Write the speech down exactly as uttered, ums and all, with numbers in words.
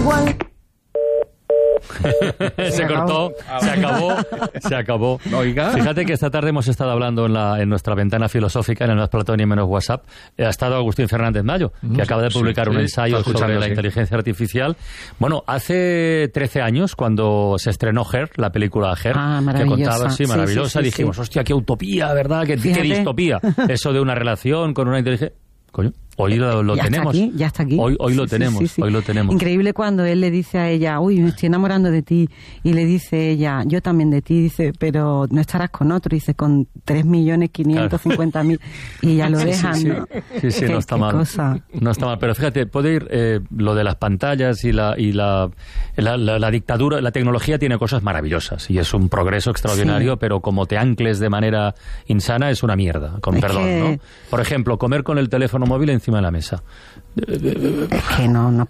igual. Se cortó, se acabó, se acabó. Oiga. Fíjate que esta tarde hemos estado hablando en, la, en nuestra ventana filosófica, en el Más Platón y menos WhatsApp. Ha estado Agustín Fernández Mayo, que mm, acaba de publicar sí, un ensayo sí, sobre la sí. inteligencia artificial. Bueno, hace trece años, cuando se estrenó Her, la película Her, ah, que contaba, sí, maravillosa, sí, sí, sí, dijimos, sí. hostia, qué utopía, ¿verdad? Qué, qué distopía. Eso de una relación con una inteligencia... Coño, hoy lo, lo ya tenemos. Está aquí, ya está aquí. Hoy, hoy sí, lo tenemos, sí, sí, sí. hoy lo tenemos. Increíble cuando él le dice a ella, uy, me estoy enamorando de ti. Y le dice ella, yo también de ti. Dice, pero no estarás con otro. Dice, con tres millones quinientos cincuenta mil. Y ya lo dejan, sí, sí, ¿no? Sí, sí, ¿Qué, no está qué mal. Cosa? No está mal. Pero fíjate, puede ir eh, lo de las pantallas y la y la, la, la, la dictadura, la tecnología tiene cosas maravillosas y es un progreso extraordinario, sí. pero como te ancles de manera insana es una mierda, con es perdón, que... ¿no? Por ejemplo, comer con el teléfono móvil encima de la mesa. Es que no, no